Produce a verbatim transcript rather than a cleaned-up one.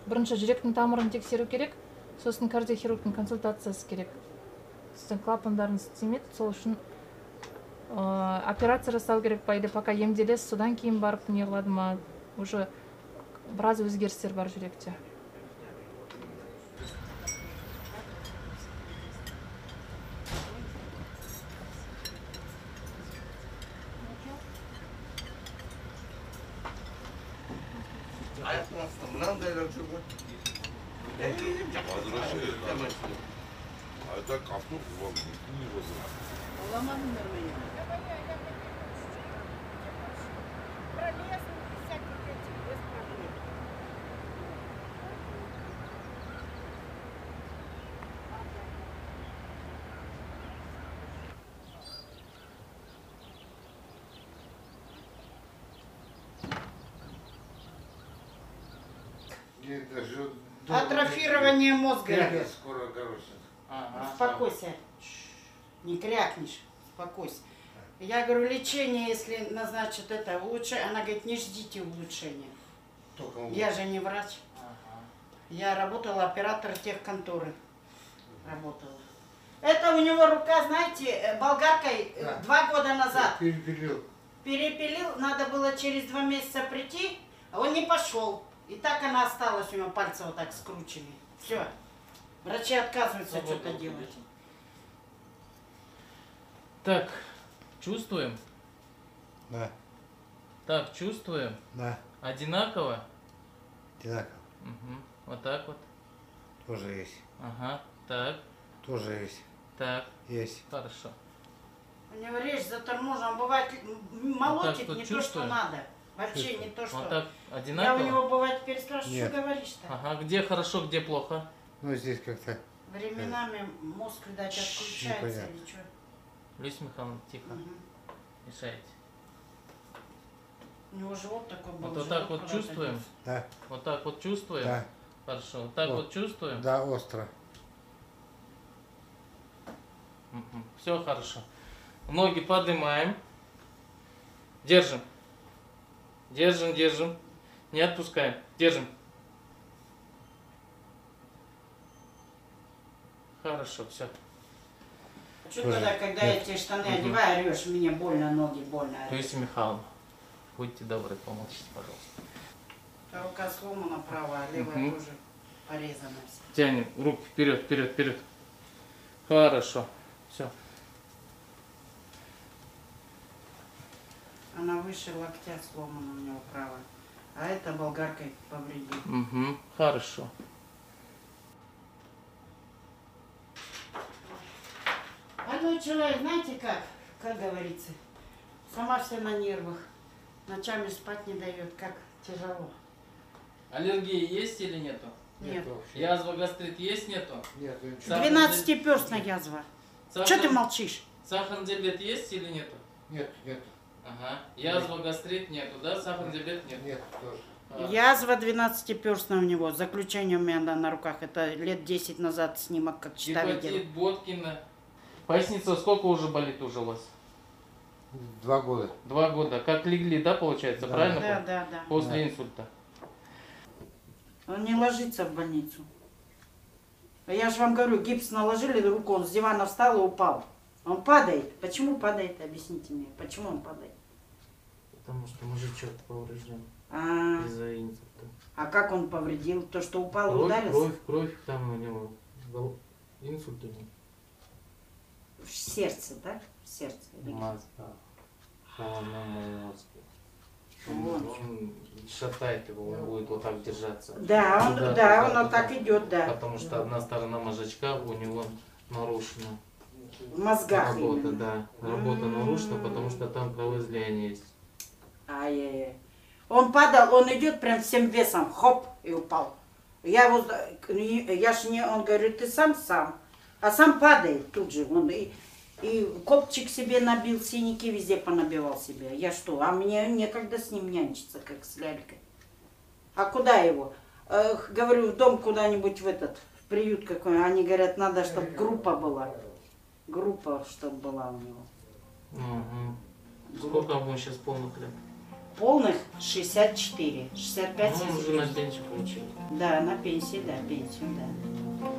Бірінші жүректің тамырын тексеру керек, сосын кардиохирургтың консультациясы керек. Сіздің клапандарыңыз істемейді, сол үшін операция жасау керек па, или пока емделесіз, содан кейін барып не қылады ма, уже біраз өзгерістер бар жүректе. Мынандайлар жүр ғой. А так автоп вам не вызывает. Ломанули меня. Атрофирование мозга идет. Скоро, короче. Ага. Успокойся. Не крякнешь. Успокойся. Я говорю, лечение, если назначат это улучшение, она говорит, не ждите улучшения. Только Я же не врач. Ага. Я работала оператор техконторы. Работала. Это у него рука, знаете, болгаркой Да. два года назад. Перепилил. Перепилил, надо было через два месяца прийти, а он не пошел. И так она осталась, у него пальцы вот так скручены. Все. Врачи отказываются что-то делать. Так, чувствуем? Да, Так, чувствуем? да. Одинаково? Одинаково. Угу. Вот так вот. Тоже есть. Ага. Так, Тоже есть. так. Есть. Хорошо. У него речь заторможена, бывает молотит вот не то, что чувствуем? надо. Вообще Чувствую. не то, что... Вот так Я у одинаково? него бывает переспрашиваю, Нет. что говоришь-то? Ага. Где хорошо, где плохо? Ну, здесь как-то... Временами мозг, видать, отключается непонятно. или что. Люся Михайловна, тихо. Мгм. Мешаете. У него живот такой был. Вот, вот живот так вот куда-то чувствуем? делся. Да, Вот так вот чувствуем? да, Хорошо. Вот так Вот. вот чувствуем? да, остро. Все хорошо. Ноги поднимаем. Держим. Держим, держим. Не отпускаем. Держим. Хорошо, все. Что Тоже. тогда, когда я эти штаны одеваю, орешь, мне больно, ноги больно. орешь. Люся Михайловна, будьте добры, помолчите, пожалуйста. Рука сломана правая, а левая Мгм. тоже порезана вся. Тянем руки вперед, вперед, вперед. Хорошо. Все. Она выше локтя сломана у него правая. А это болгаркой повредил. Угу. Хорошо. Больной человек, знаете как? Как говорится, сама вся на нервах. Ночами спать не дает, как тяжело. Аллергии есть или нету? Нет. вообще. Язва, гастрит есть, нету? Нет, ничего. Сахар- Двенадцатиперстная язва. Сахар- Что ты молчишь? Сахарный диабет есть или нету? Нет, нет, Ага. Язва, гастрит нету, да? Сахарный диабет нет? нет, тоже. А, Язва двенадцатиперстная у него. Заключение у меня на, на руках. Это лет десять назад снимок, как чита видела. Гепатит, Боткина. Поясница сколько уже болит уже у вас? Два года. Два года. Как легли, да, получается? Да. Правильно? Да, помню? да, да. После Да. инсульта. Он не ложится в больницу. А я же вам говорю, гипс наложили, руку, он с дивана встал и упал. Он падает. Почему падает? Объясните мне, почему он падает? Потому что мужичок поврежден А, из-за инсульта. а как он повредил? То, что упал и Кровь, ударился? кровь, кровь, там у него гол- инсульт у него. В сердце, да? В сердце. или где? Мозга. Головном мозге. Он, Вот. он шатает его, он будет вот так держаться. Да, он, Туда, да, туда, он вот туда. так идет, да. Потому что одна сторона мозжечка у него нарушена. В мозгах Работа, именно. да. Работа М. нарушена, потому что там кровоизлияние есть. Ай-яй-яй. Он падал, он идет прям всем весом, хоп, и упал. Я его, я ж не, он говорит, ты сам сам, а сам падает тут же. Он и, и копчик себе набил, синяки везде понабивал себе. Я что, а мне некогда с ним нянчиться, как с лялькой. А куда его? Эх, говорю, в дом куда-нибудь в этот, в приют какой. Они говорят, надо, чтобы группа была. Группа, чтобы была у него. Угу. Сколько ему сейчас полных лет? полных шестьдесят четыре, шестьдесят пять. Ну, он уже на пенсию получил. Да, на пенсии, да, пенсию, да.